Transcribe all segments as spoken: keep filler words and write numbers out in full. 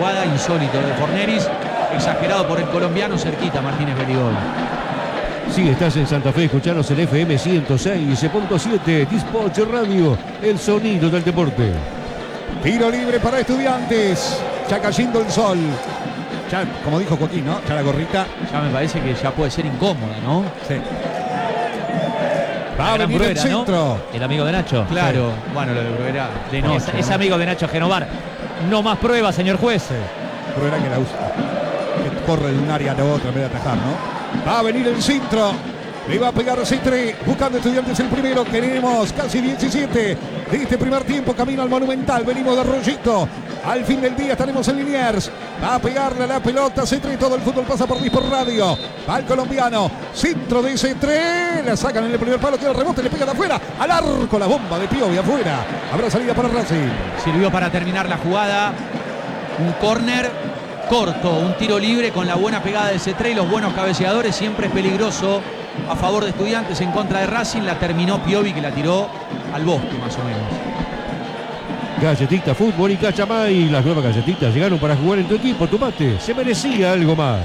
jugada, insólito de Forneris, exagerado por el colombiano, cerquita Martínez Berigol. Sí, estás en Santa Fe, escuchanos en F M ciento seis punto siete, Dispatch Radio, el sonido del deporte. Tiro libre para Estudiantes, ya cayendo el sol. Ya, como dijo Joaquín, ¿no? Ya la gorrita. Ya me parece que ya puede ser incómoda, ¿no? Sí. Va a venir el centro. ¿no? El amigo de Nacho. Claro, sí. Bueno, lo de Bruguera de noche. Es, ¿no? es amigo de Nacho Genovar. No más pruebas, señor juez. Bruguera que la usa. Que corre de un área a la otra en vez de atajar, ¿no? Va a venir el centro. Le va a pegar Cetré, buscando Estudiantes el primero. Queremos casi diecisiete de este primer tiempo. Camino al Monumental. Venimos de Arroyito. Al fin del día estaremos en Liniers. Va a pegarle a la pelota Cetré. Todo el fútbol pasa por Dispatch Radio. Va el colombiano. Centro de Cetré. La sacan en el primer palo. Tiene el rebote. Le pega de afuera. Al arco. La bomba de Piovi afuera. Habrá salida para Racing. Sirvió para terminar la jugada. Un córner corto. Un tiro libre con la buena pegada de Cetré y los buenos cabeceadores. Siempre es peligroso a favor de Estudiantes en contra de Racing. La terminó Piovi, que la tiró al bosque más o menos. Galletita Fútbol y Cachamay. Las nuevas galletitas llegaron para jugar en tu equipo. Tu mate se merecía algo más.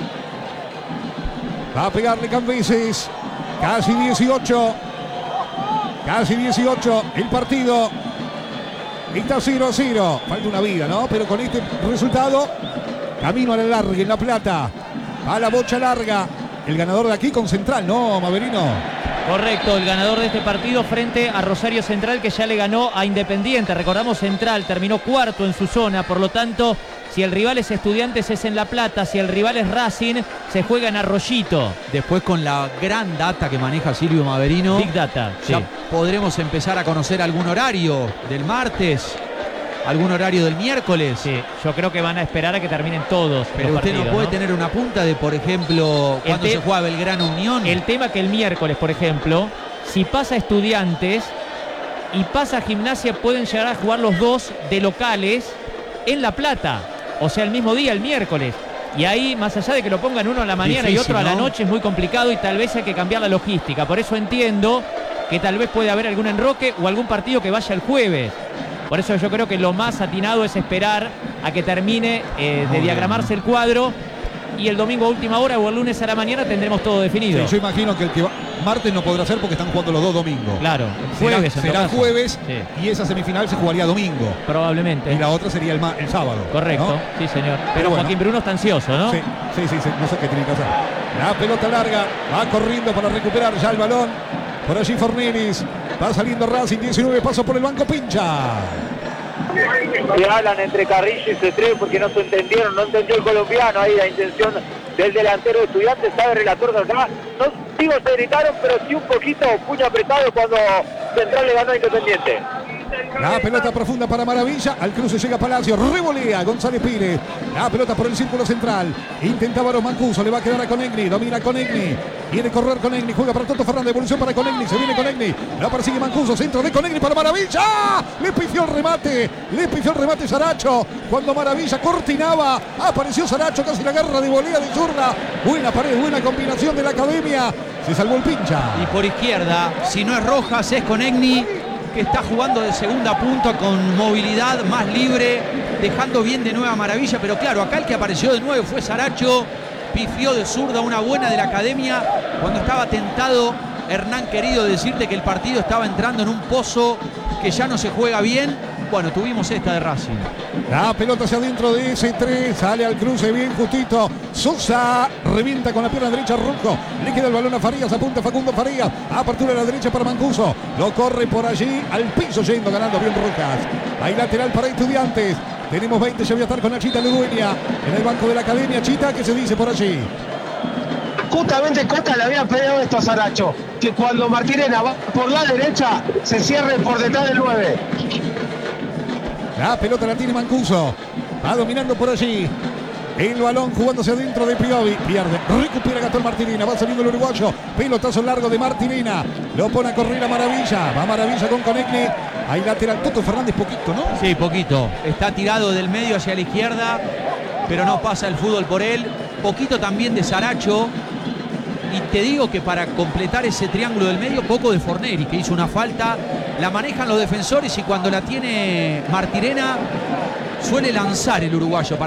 Va a pegarle Cambises. Casi dieciocho. Casi dieciocho el partido. Está cero a cero. Falta una vida, ¿no? Pero con este resultado, camino a la larga en La Plata. A la bocha larga. El ganador de aquí con Central, ¿no, Maverino? Correcto, el ganador de este partido frente a Rosario Central, que ya le ganó a Independiente. Recordamos, Central terminó cuarto en su zona, por lo tanto, si el rival es Estudiantes es en La Plata, si el rival es Racing, se juega en Arroyito. Después, con la gran data que maneja Silvio Maverino, Big Data, ya sí. podremos empezar a conocer algún horario del martes, algún horario del miércoles. Sí, yo creo que van a esperar a que terminen todos. Pero los usted partidos, no puede ¿no? tener una punta de, por ejemplo, cuando te... se juega Belgrano Unión. El tema que el miércoles, por ejemplo, si pasa Estudiantes y pasa Gimnasia, pueden llegar a jugar los dos de locales en La Plata. O sea, el mismo día, el miércoles. Y ahí, más allá de que lo pongan uno a la mañana Difícil, y otro a la ¿no? noche, es muy complicado y tal vez hay que cambiar la logística. Por eso entiendo que tal vez puede haber algún enroque o algún partido que vaya el jueves. Por eso yo creo que lo más atinado es esperar a que termine eh, de diagramarse el cuadro y el domingo a última hora o el lunes a la mañana tendremos todo definido. Sí, yo imagino que el que va, martes no podrá ser porque están jugando los dos domingos. Claro, jueves será, será jueves sí. Y esa semifinal se jugaría domingo. Probablemente. Y la otra sería el, el sábado. Correcto, ¿no? Sí señor. Pero, Pero bueno. Joaquín Bruno está ansioso, ¿no? Sí, sí, sí, sí, no sé qué tiene que hacer. La pelota larga, va corriendo para recuperar ya el balón. Por allí Forneris, va saliendo Racing, diecinueve pasos por el banco, pincha. Se hablan entre Carrillo y Cetré porque no se entendieron, no entendió el colombiano ahí la intención del delantero de Estudiantes, sabe el relator de acá. No digo se gritaron, pero sí un poquito puño apretado cuando Central le ganó a Independiente. La pelota profunda para Maravilla, al cruce llega Palacio, revolea González Pires, la pelota por el círculo central, intentaba los Mancuso, le va a quedar a Conegni, domina Conegni, viene a correr Conegni, juega para Toto Fernández, devolución para Conegni, se viene Conegni, la persigue Mancuso, centro de Conegni para Maravilla, le pifió el remate, le pifió el remate Saracho, cuando Maravilla cortinaba, apareció Saracho, casi la garra de volea de zurda, buena pared, buena combinación de la academia, se salvó el pincha. Y por izquierda, si no es Rojas, es Conegni, que está jugando de segunda punta con movilidad más libre, dejando bien de nueva Maravilla, pero claro, acá el que apareció de nuevo fue Saracho, pifió de zurda, una buena de la academia, cuando estaba tentado Hernán Querido decirte que el partido estaba entrando en un pozo que ya no se juega bien. Bueno, tuvimos esta de Racing. La pelota hacia adentro de ese tres, sale al cruce bien justito. Sosa revienta con la pierna derecha Ronco. Le queda el balón a Farías, apunta Facundo Farías. Apertura a la derecha para Mancuso. Lo corre por allí al piso yendo, ganando bien Rojas. Hay lateral para Estudiantes. Tenemos veinte, ya voy a estar con la Chita Ludueña en el banco de la academia. Chita, ¿qué se dice por allí? Justamente Cota le había pedido esto a Saracho, que cuando Martirena va por la derecha se cierre por detrás del nueve. La pelota la tiene Mancuso. Va dominando por allí. El balón jugándose adentro de Piovi. Pierde. Recupera Gastón Martirena. Va saliendo el uruguayo. Pelotazo largo de Martirena. Lo pone a correr a Maravilla. Va Maravilla con Conegni. Hay lateral. Toto Fernández poquito, ¿no? Sí, poquito. Está tirado del medio hacia la izquierda, pero no pasa el fútbol por él. Poquito también de Saracho. Y te digo que para completar ese triángulo del medio, poco de Forneri, que hizo una falta. La manejan los defensores y cuando la tiene Martirena suele lanzar el uruguayo para